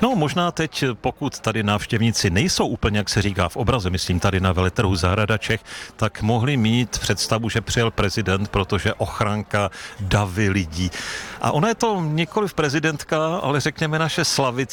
No možná teď, pokud tady návštěvníci nejsou úplně, jak se říká v obraze, myslím tady na veletrhu Zahrada Čech, tak mohli mít představu, že přijel prezident, protože ochranka davy lidí. A ona je to nikoliv prezidentka, ale řekněme naše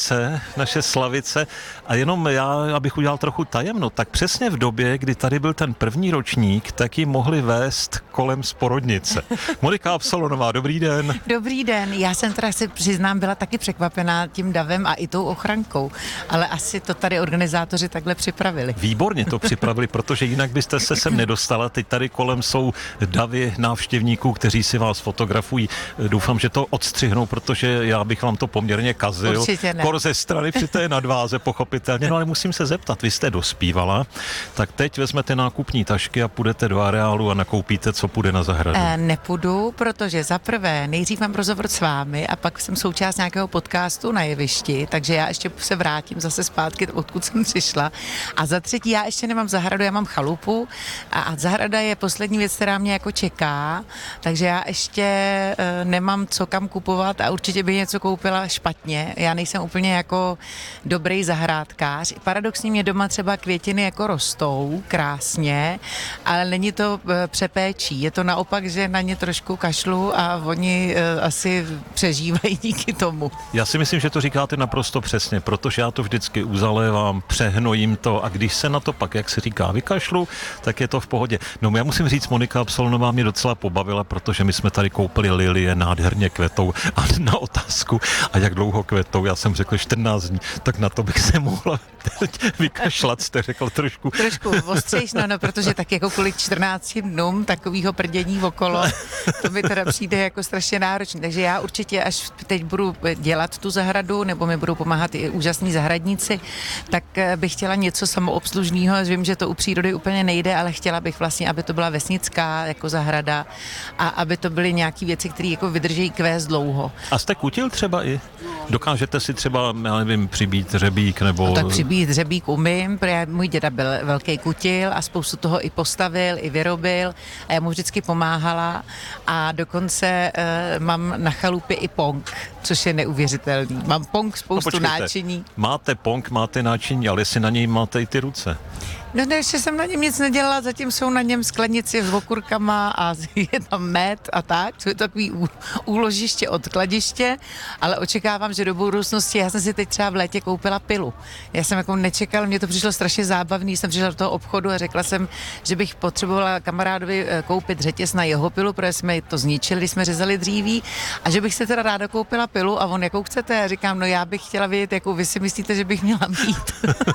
slavice. A jenom já, abych udělal trochu tajemno, tak přesně v době, kdy tady byl ten první ročník, tak ji mohli vést kolem z porodnice. Monika Absolonová, dobrý den. Dobrý den, já jsem teda si přiznám, byla taky překvapená tím davem a i tou ochrankou, ale asi to tady organizátoři takhle připravili. Výborně to připravili, protože jinak byste se sem nedostala. Teď tady kolem jsou davy návštěvníků, kteří si vás fotografují. Doufám, že to odstřihnou, protože já bych vám to poměrně kazil. Určitě ne. Kor ze strany při té nadváze, pochopitelně. No ale musím se zeptat, vy jste dospívala, tak teď vezmete nákupní tašky a půjdete do areálu a nakoupíte, co půjde na zahradu. Nepůjdu, protože za prvé nejdřív mám rozhovor s vámi a pak jsem součást nějakého podcastu na jevišti, takže já ještě se vrátím zase zpátky, odkud jsem přišla. A za třetí, já ještě nemám zahradu, já mám chalupu a zahrada je poslední věc, která mě jako čeká, takže já ještě nemám co kam kupovat a určitě bych něco koupila špatně. Já nejsem úplně jako dobrý zahrádkář. Paradoxně mě doma třeba květiny jako rostou krásně, ale není to přepéčí. Je to naopak, že na ně trošku kašlu a oni asi přežívají díky tomu. Já si myslím, že to říkáte naprosto přesně, protože já to vždycky uzalévám, přehnojím to a když se na to pak, jak se říká, vykašlu, tak je to v pohodě. No já musím říct, Monika Absolonová mě docela pobavila, protože my jsme tady koupili lilie, nádherně kvetou a na otázku, a jak dlouho kvetou, já jsem řekl 14 dní, tak na to bych se mohla vykašlat, jste řekl trošku. Trošku ostřejš, no, protože tak jako kvůli 14 dnům takovýho prdění okolo, to mi teda přijde jako strašně náročné. Takže já určitě, až teď budu dělat tu zahradu, nebo mi budou pomáhat i úžasní zahradníci, tak bych chtěla něco samoobslužného. Vím, že to u přírody úplně nejde, ale chtěla bych vlastně, aby to byla vesnická jako zahrada a aby to byly nějaké věci, které jako vydrží kvést dlouho. A jste kutil třeba i? Dokážete si třeba, já nevím, přibít řebík nebo... No tak přibít řebík umím, protože můj děda byl velký kutil a spoustu toho i postavil, i vyrobil a já mu vždycky pomáhala a dokonce mám na chalupě i pong, což je neuvěřitelný. Mám pong, spoustu náčiní. Máte pong, máte náčiní, ale jestli na něj máte i ty ruce. No ještě jsem na něm nic nedělala, zatím jsou na něm sklenici s okurkama a je tam med a tak, to je takový úložiště, odkladiště, ale očekávám, že do budoucnosti, já jsem si teď třeba v létě koupila pilu. Já jsem jako nečekala, mně to přišlo strašně zábavný, jsem přišla do toho obchodu a řekla jsem, že bych potřebovala kamarádovi koupit řetěz na jeho pilu, protože jsme to zničili, když jsme řezali dříví a že bych si teda ráda koupila pilu a on, jakou chcete? A říkám, no já bych chtěla vědět, jakou vy si myslíte, že bych měla mít.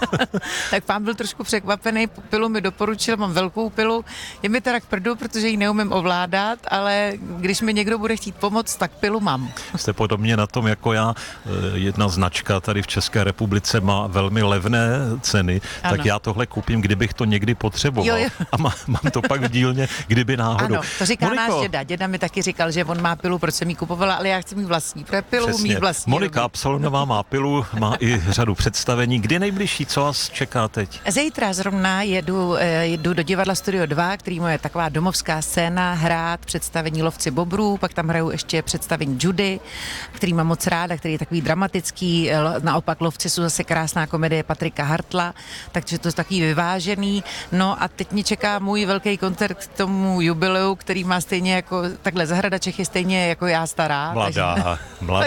Tak pán byl trošku překvapený, pilu mi doporučil, mám velkou pilu, je mi teda k prdu, protože ji neumím ovládat, ale když mi někdo bude chtít pomoct, tak pilu mám. Jste podobně na tom jako já, jedna značka tady v České republice má velmi levné ceny, ano. Tak já tohle koupím, kdybych to někdy potřeboval. Jo. A mám to pak v dílně, kdyby náhodou. Ano, to říká Moniko, náš děda. Děda mi taky říkal, že on má pilu, proč jsem ji kupovala, ale já chci mít vlastní, protože pilu mít vlastní. Monika Absolonová má pilu, má i řadu představení. Kdy nejbližší, co vás čeká teď? Zítra zrovna jedu do divadla Studio 2, který je taková domovská scéna, hrát představení Lovci bobrů, pak tam hraju ještě představení Judy, který mám moc ráda, který je takový dramatický, naopak Lovci jsou zase krásná komedie Patrika Hartla, takže to je takový vyvážený. No a teď mě čeká můj velký koncert k tomu jubileu, který má stejně jako, takhle Zahrada Čech je stejně jako já stará. Mladá,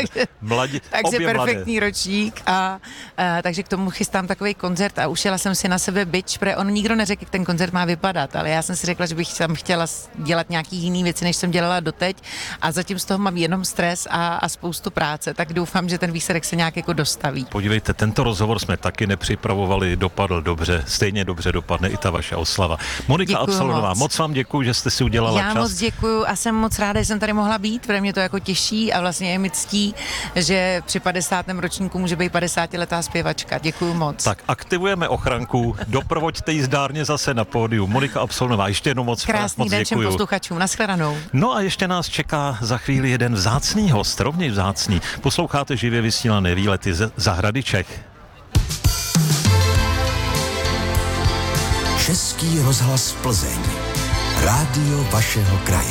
takže perfektní ročník a takže k tomu chystám takový koncert a ušila jsem si na sebe bič, protože on nikdo neřekl, jak ten koncert má vypadat, ale já jsem si řekla, že bych tam chtěla dělat nějaký jiný věci, než jsem dělala doteď a zatím z toho mám jenom stres a spoustu práce, tak doufám, že ten výsledek se nějak jako dostaví. Podívejte, tento rozhovor jsme taky nepřipravovali, dopadl dobře, stejně dobře dopadne i ta vaše oslava. Monika Absolonová, moc vám děkuju, že jste si udělala čas. Já moc děkuju a jsem moc ráda, že jsem tady mohla být, protože mě to jako těší a vlastně je mi ctí, že při 50. ročníku může být 50letá zpěvačka. Děkuju moc. Tak aktivujeme ochranku, doprovoďte jí zdárně zase na pódiu. Monika Absolonová, ještě jednou moc den všem posluchačům, nashledanou. No a ještě nás čeká za chvíli jeden vzácný host, rovněž vzácný. Posloucháte živě vysílané výlety ze Zahrady Čech. Český rozhlas Plzeň. Rádio vašeho kraje.